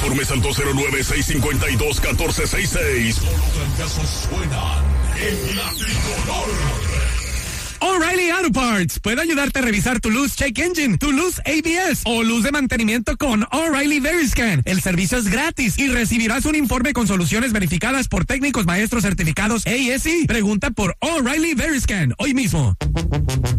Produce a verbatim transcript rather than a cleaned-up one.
Informes al dos cero nueve, seis cinco dos, uno cuatro seis seis. Solo trancazos suenan en la tricolor. O'Reilly Auto Parts puede ayudarte a revisar tu luz check engine, tu luz A B S o luz de mantenimiento con O'Reilly Veriscan. El servicio es gratis y recibirás un informe con soluciones verificadas por técnicos maestros certificados A S E. Pregunta por O'Reilly Veriscan hoy mismo.